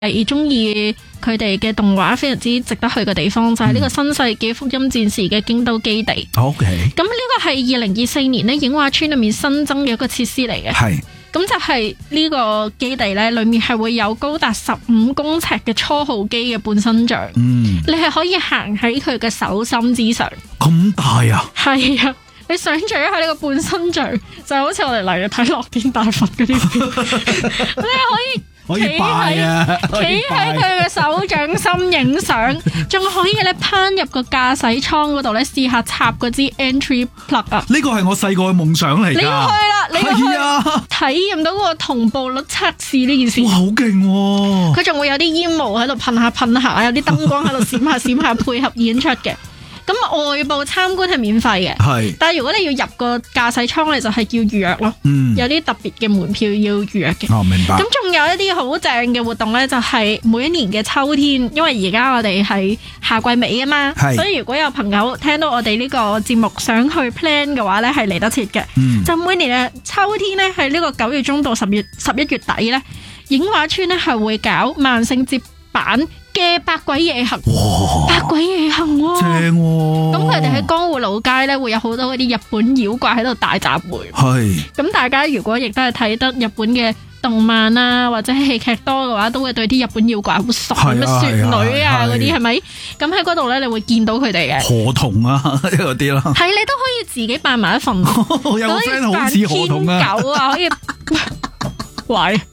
係中意佢哋嘅動畫，非常之值得去嘅地方就係呢個新世紀福音戰士嘅京都基地。 OK， 咁呢個係2024年咧映畫村裏面新增嘅一個設施嚟嘅。 係。 咁就係呢個基地咧，裏面係會有高達15公尺嘅初號機嘅半身像。你係可以行喺佢嘅手心之上。 咁大啊？ 係啊，你想象一下呢個半身像，就好似我哋嚟睇樂天大佛嗰啲，你可以拜啊， 企喺佢嘅手掌心影相，仲可以咧攀入個駕駛艙嗰度咧試下插嗰支 entry plug 啊！ 呢個係我細個嘅夢想嚟㗎。 你要去啦，你要去啊！ 體驗到嗰個同步率測試呢件事。 哇，好勁喎！ 佢仲會有啲煙霧喺度噴下噴下，有啲燈光喺度閃下閃下，配合演出嘅。咁外部參觀係免費嘅，係。但係如果你要入個駕駛艙，你就係要預約咯。有啲特別嘅門票要預約嘅。 哦，明白。咁仲有一啲好正嘅活動咧，就係每一年嘅秋天，因為而家我哋係夏季尾啊嘛，所以如果有朋友聽到我哋呢個節目想去 plan 嘅話咧，係嚟得切嘅。就每年嘅秋天咧，係呢個9月中到11月底咧，映畫村咧係會搞萬聖節版嘅百鬼夜行。百鬼夜行喎，正喎！咁佢哋喺江戶老街咧，會有好多嗰啲日本妖怪喺度大集會。係。咁大家如果亦都係睇得日本嘅動漫啊，或者戲劇多嘅話，都會對啲日本妖怪好熟，咩雪女啊嗰啲係咪？咁喺嗰度咧，你會見到佢哋嘅河童啊嗰啲啦。係，你都可以自己扮埋一份。有個 friend 好似河童啊，狗啊，可以喂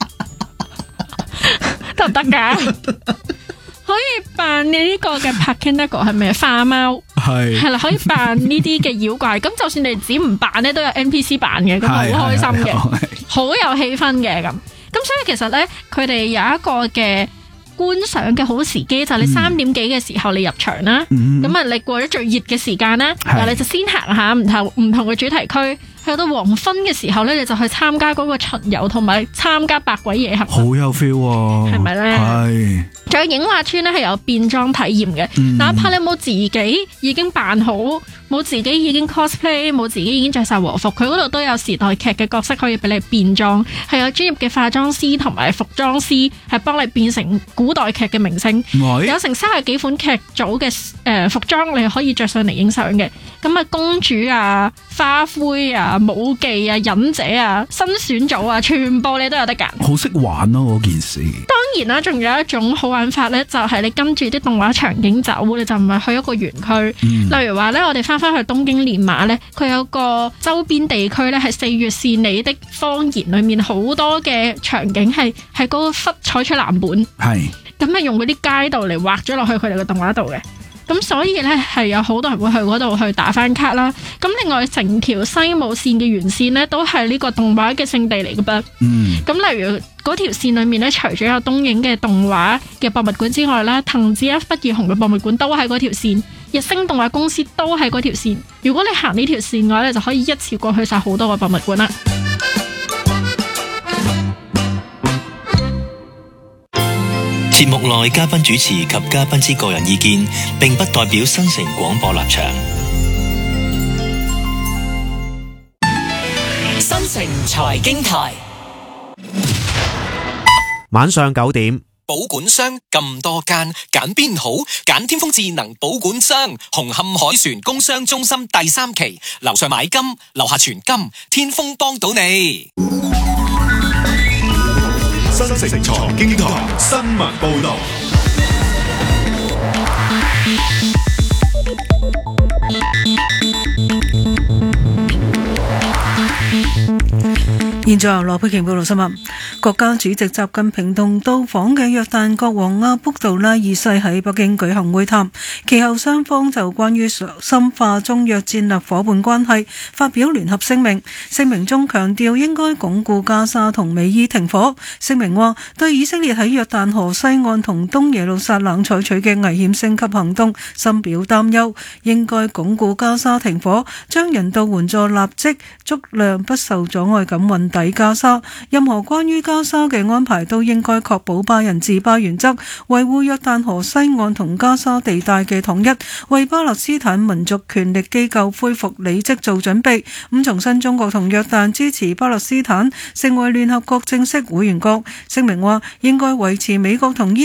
得唔得㗎？可以扮你呢個嘅 Pakineko 係咪花貓？係啦，可以扮呢啲嘅妖怪。咁就算你自己唔扮咧，都有 NPC 扮嘅，咁好開心嘅，好有氣氛嘅咁。咁所以其實咧，佢哋有一個嘅觀賞嘅好時機，就係你3點幾嘅時候你入場啦。咁啊，你過咗最熱嘅時間啦，然後你就先行下唔同嘅主題區。去到黃昏嘅時候咧，你就去參加嗰個巡遊同埋參加百鬼夜行，好有 feel 喎，係咪咧？係。仲有映畫村咧係有變裝體驗嘅，哪怕你冇自己已經扮好，冇自己已經 cosplay， 冇自己已經着晒和服，佢嗰度都有時代劇嘅角色可以俾你變裝，係有專業嘅化妝師同埋服裝師係幫你變成古代劇嘅明星，有成30幾款劇組嘅服裝你可以着上嚟影相嘅。咁啊，公主啊、花魁啊、武技啊、忍者啊、新選組啊，全部你都有得揀。好識玩咯嗰件事。當然啦，仲有一種好玩法咧，就係你跟住啲動畫場景走，你就唔係去一個園區。例如話咧，我哋翻返去東京練馬咧，佢有個周邊地區咧，係4月是你的謊言裏面好多嘅場景係嗰個忽採取藍本，係咁啊，用嗰啲街道嚟畫咗落去佢哋嘅動畫度嘅。咁所以咧係有好多人會去嗰度去打翻卡啦。咁另外成條西武線嘅沿線咧都係呢個動畫嘅聖地嚟嘅噃。咁例如嗰條線裏面咧，除咗有東映嘅動畫嘅博物館之外啦，藤子 F 不二雄嘅博物館都喺嗰條線，日升動畫公司都喺嗰條線。如果你行呢條線嘅話咧，就可以一次過去晒好多個博物館啦。 節目內嘉賓主持及嘉賓之個人意見，並不代表新城廣播立場。 新城財經台， 晚上9點。 保管商咁多間，揀邊好？揀天風智能保管商，紅磡海船工商中心第3期，樓上買金，樓下存金，天風幫到你。 新城財經台新聞報道。 現在由羅佩瓊報道新聞。國家主席習近平同到訪嘅約旦國王阿卜杜拉二世喺北京舉行會談，其後雙方就關於深化中約戰略夥伴關係發表聯合聲明。聲明中強調應該鞏固加沙同美伊停火。聲明話對以色列喺約旦河西岸同東耶路撒冷採取嘅危險升級行動深表擔憂，應該鞏固加沙停火，將人道援助立即足量不受阻礙咁運抵加沙。任何關於加沙嘅安排都應該確保巴人治巴原則，維護約旦河西岸同加沙地帶嘅統一，為巴勒斯坦民族權力機構恢復履職做準備。重申中國同約旦支持巴勒斯坦成為聯合國正式會員國。聲明話應該維持美國同伊